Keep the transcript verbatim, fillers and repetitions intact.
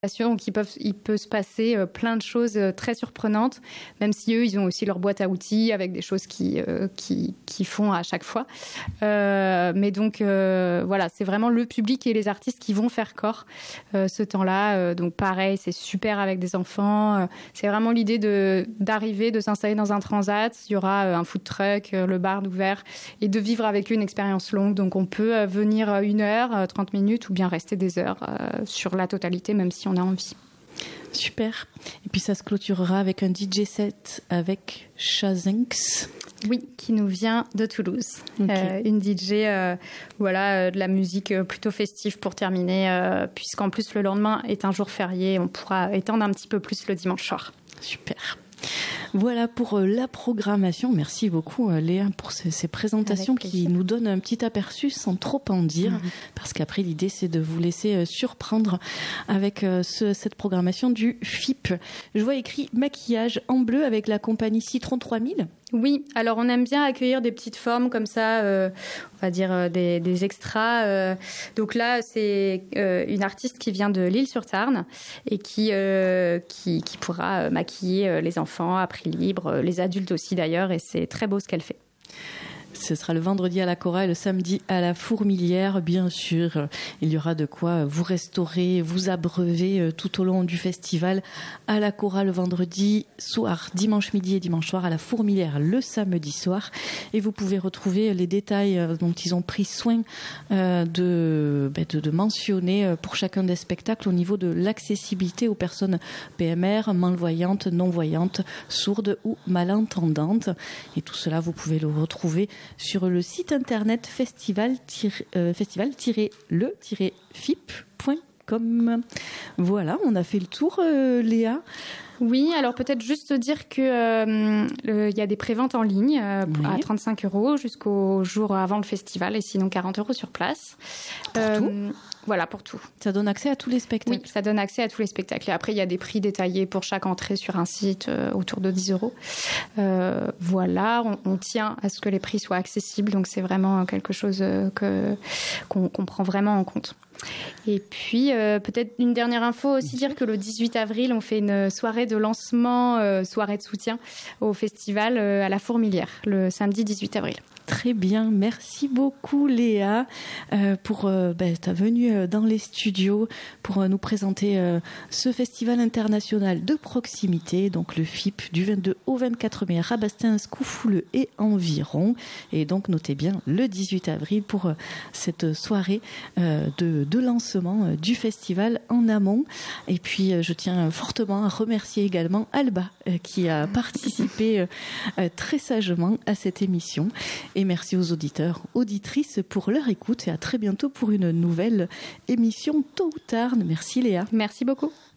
Donc il, peuvent, il peut se passer euh, plein de choses euh, très surprenantes, même si eux, ils ont aussi leur boîte à outils avec des choses qui, euh, qui, qui font à chaque fois. Euh, mais donc, euh, voilà, c'est vraiment le public et les artistes qui vont faire corps euh, ce temps-là. Euh, donc pareil, c'est super avec des enfants. Euh, c'est vraiment l'idée de, d'arriver, de s'installer dans un transat. Il y aura euh, un food truck, euh, le bar ouvert, et de vivre avec eux une expérience longue. Donc on peut euh, venir une heure, euh, trente minutes, ou bien rester des heures euh, sur la totalité, même si on a envie. Super. Et puis ça se clôturera avec un D J set avec Shazinx. Oui, qui nous vient de Toulouse. Okay. Euh, une D J, euh, voilà, euh, de la musique plutôt festive pour terminer, euh, puisqu'en plus le lendemain est un jour férié, on pourra étendre un petit peu plus le dimanche soir. Super. Voilà pour la programmation. Merci beaucoup Léa pour ces, ces présentations qui nous donnent un petit aperçu sans trop en dire, mmh. parce qu'après l'idée c'est de vous laisser surprendre avec ce, cette programmation du F I P. Je vois écrit maquillage en bleu avec la compagnie Citron trois mille. Oui, alors on aime bien accueillir des petites formes comme ça, euh, on va dire euh, des, des extras. Euh. Donc là, c'est euh, une artiste qui vient de l'Île-sur-Tarn et qui, euh, qui, qui pourra maquiller les enfants à prix libre, les adultes aussi d'ailleurs, et c'est très beau ce qu'elle fait. Ce sera le vendredi à la Cora et le samedi à la Fourmilière. Bien sûr, il y aura de quoi vous restaurer, vous abreuver tout au long du festival. À la Cora le vendredi soir, dimanche midi et dimanche soir, à la Fourmilière le samedi soir. Et vous pouvez retrouver les détails dont ils ont pris soin de, de, de mentionner pour chacun des spectacles au niveau de l'accessibilité aux personnes P M R, malvoyantes, non-voyantes, sourdes ou malentendantes. Et tout cela, vous pouvez le retrouver sur le site internet festival euh, festival-le-f i p point com. Voilà, on a fait le tour, euh, Léa. Oui, alors peut-être juste dire que euh, le, y a des préventes en ligne euh, oui. à trente-cinq euros jusqu'au jour avant le festival, et sinon quarante euros sur place. Pour euh, tout Voilà, pour tout. Ça donne accès à tous les spectacles. Oui, ça donne accès à tous les spectacles. Et après, il y a des prix détaillés pour chaque entrée sur un site euh, autour de dix euros. Euh, voilà, on, on tient à ce que les prix soient accessibles, donc c'est vraiment quelque chose que, qu'on, qu'on prend vraiment en compte. Et puis, euh, peut-être une dernière info aussi, dire que le dix-huit avril, on fait une soirée de lancement, euh, soirée de soutien au festival euh, à la Fourmilière, le samedi dix-huit avril. Très bien, merci beaucoup Léa euh, pour euh, ben, ta venue dans les studios pour euh, nous présenter euh, ce festival international de proximité, donc le F I P du vingt-deux au vingt-quatre mai à Rabastens, Coufouleux et environ. Et donc notez bien le dix-huit avril pour euh, cette soirée euh, de, de lancement euh, du festival en amont. Et puis euh, je tiens fortement à remercier également Alba euh, qui a participé euh, euh, très sagement à cette émission. Et merci aux auditeurs, auditrices pour leur écoute, et à très bientôt pour une nouvelle émission tôt ou tard. Merci Léa. Merci beaucoup.